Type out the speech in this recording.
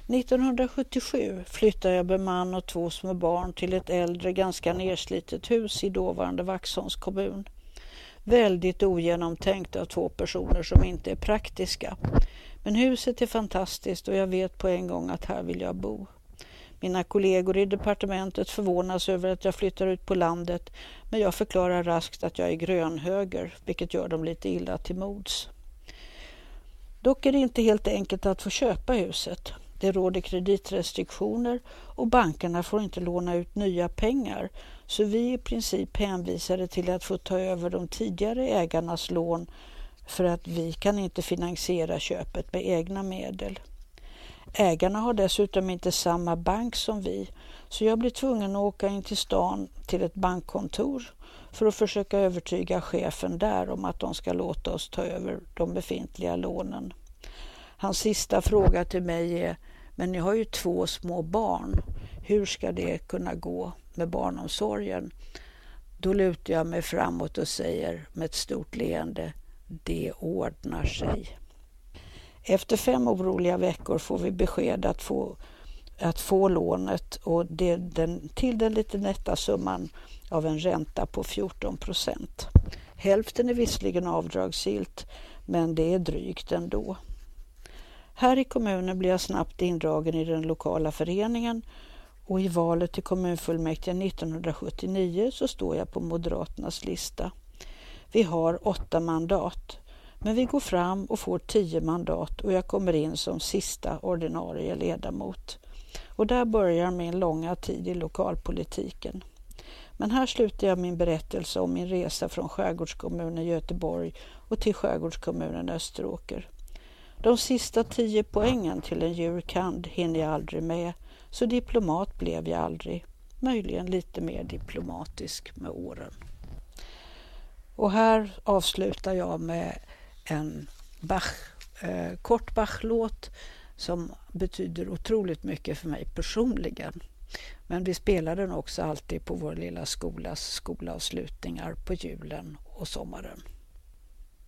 1977 flyttade jag med man och 2 små barn till ett äldre, ganska nerslitet hus i dåvarande Vaxholms kommun. Väldigt ogenomtänkt av 2 personer som inte är praktiska. Men huset är fantastiskt och jag vet på en gång att här vill jag bo. Mina kollegor i departementet förvånas över att jag flyttar ut på landet, men jag förklarar raskt att jag är grönhöger, vilket gör dem lite illa till mods. Dock är det inte helt enkelt att få köpa huset. Det råder kreditrestriktioner och bankerna får inte låna ut nya pengar, så vi är i princip hänvisade till att få ta över de tidigare ägarnas lån för att vi kan inte finansiera köpet med egna medel. Ägarna har dessutom inte samma bank som vi, så jag blir tvungen att åka in till stan till ett bankkontor för att försöka övertyga chefen där om att de ska låta oss ta över de befintliga lånen. Hans sista fråga till mig är: men ni har ju 2 små barn. Hur ska det kunna gå med barnomsorgen? Då lutar jag mig framåt och säger med ett stort leende: det ordnar sig. Efter 5 oroliga veckor får vi besked att få lånet och till den lite nätta summan av en ränta på 14%. Hälften är visserligen avdragsgillt, men det är drygt ändå. Här i kommunen blir jag snabbt indragen i den lokala föreningen och i valet till kommunfullmäktige 1979 så står jag på Moderaternas lista. Vi har 8 mandat, men vi går fram och får 10 mandat och jag kommer in som sista ordinarie ledamot. Och där börjar min långa tid i lokalpolitiken. Men här slutar jag min berättelse om min resa från skärgårdskommunen Göteborg och till skärgårdskommunen Österåker. De sista 10 poängen till en jurkand hinner jag aldrig med, så diplomat blev jag aldrig. Möjligen lite mer diplomatisk med åren. Och här avslutar jag med en kort Bach-låt som betyder otroligt mycket för mig personligen. Men vi spelar den också alltid på vår lilla skolas skolavslutningar på julen och sommaren.